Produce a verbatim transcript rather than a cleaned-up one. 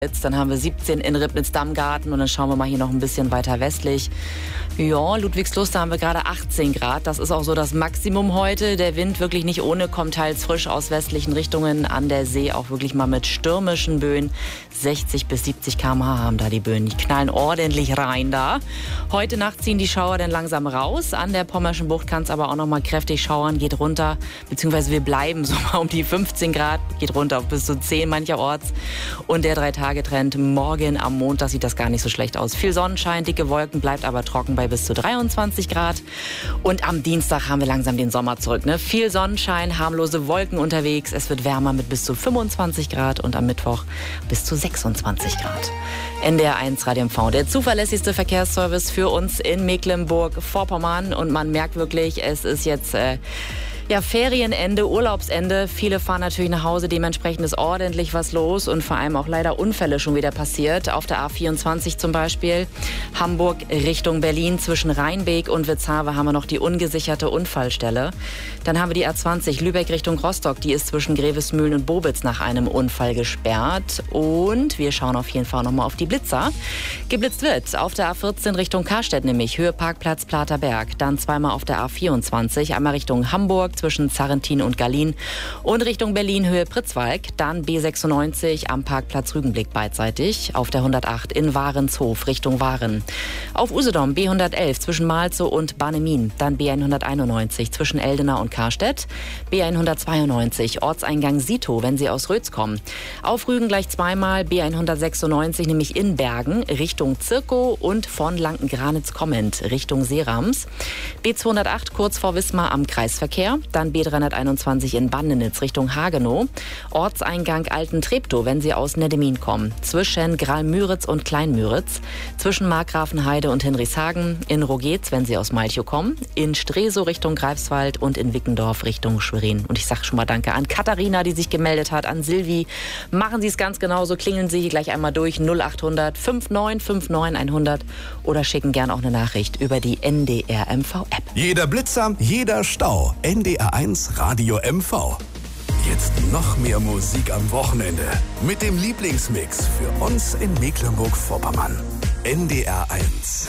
Dann haben wir siebzehn in Ribnitz-Dammgarten und dann schauen wir mal hier noch ein bisschen weiter westlich. Ja, Ludwigslust, da haben wir gerade achtzehn Grad. Das ist auch so das Maximum heute. Der Wind wirklich nicht ohne, kommt teils frisch aus westlichen Richtungen. An der See auch wirklich mal mit stürmischen Böen. sechzig bis siebzig Kilometer pro Stunde haben da die Böen. Die knallen ordentlich rein da. Heute Nacht ziehen die Schauer dann langsam raus. An der Pommerschen Bucht kann es aber auch noch mal kräftig schauern. Geht runter, beziehungsweise wir bleiben so mal um die fünfzehn Grad. Geht runter auf bis zu zehn mancherorts. Und der drei Tage Trend morgen am Montag sieht das gar nicht so schlecht aus. Viel Sonnenschein, dicke Wolken, bleibt aber trocken bei bis zu dreiundzwanzig Grad. Und am Dienstag haben wir langsam den Sommer zurück. Ne? Viel Sonnenschein, harmlose Wolken unterwegs. Es wird wärmer mit bis zu fünfundzwanzig Grad und am Mittwoch bis zu sechsundzwanzig Grad. N D R eins Radio M V, der zuverlässigste Verkehrsservice für uns in Mecklenburg-Vorpommern. Und man merkt wirklich, es ist jetzt... Äh, Ja, Ferienende, Urlaubsende. Viele fahren natürlich nach Hause. Dementsprechend ist ordentlich was los und vor allem auch leider Unfälle schon wieder passiert. Auf der A vierundzwanzig zum Beispiel. Hamburg Richtung Berlin zwischen Rheinbeek und Witzhawe haben wir noch die ungesicherte Unfallstelle. Dann haben wir die A zwanzig Lübeck Richtung Rostock. Die ist zwischen Grevesmühlen und Bobitz nach einem Unfall gesperrt. Und wir schauen auf jeden Fall nochmal auf die Blitzer. Geblitzt wird auf der A vierzehn Richtung Karstedt nämlich. Höhe Parkplatz Platerberg. Dann zweimal auf der A vierundzwanzig. Einmal Richtung Hamburg zwischen Zarrentin und Gallien und Richtung Berlin Höhe Pritzwalk, dann B sechsundneunzig am Parkplatz Rügenblick beidseitig, auf der hundertacht in Warenshof Richtung Waren. Auf Usedom B hundertelf zwischen Malzow und Barnemin, dann B hunderteinundneunzig zwischen Eldena und Karstedt, B hundertzweiundneunzig Ortseingang Sito, wenn Sie aus Rötz kommen. Auf Rügen gleich zweimal B hundertsechsundneunzig, nämlich in Bergen Richtung Zirkow und von Lanken-Granitz kommend Richtung Seerams. B zweihundertacht kurz vor Wismar am Kreisverkehr. Dann B dreihunderteinundzwanzig in Bandenitz Richtung Hagenow. Ortseingang Alten-Treptow, wenn Sie aus Neddemin kommen. Zwischen Graal-Müritz und Klein-Müritz. Zwischen Markgrafenheide und Hinrichshagen. In Rogetz, wenn Sie aus Malchow kommen. In Stresow Richtung Greifswald und in Wickendorf Richtung Schwerin. Und ich sage schon mal Danke an Katharina, die sich gemeldet hat, an Silvi. Machen Sie es ganz genauso. Klingeln Sie hier gleich einmal durch. null achthundert neunundfünfzig neunundfünfzig hundert oder schicken gern auch eine Nachricht über die N D R M V-App. Jeder Blitzer, jeder Stau. N D R eins Radio M V. Jetzt noch mehr Musik am Wochenende. Mit dem Lieblingsmix für uns in Mecklenburg-Vorpommern. N D R eins.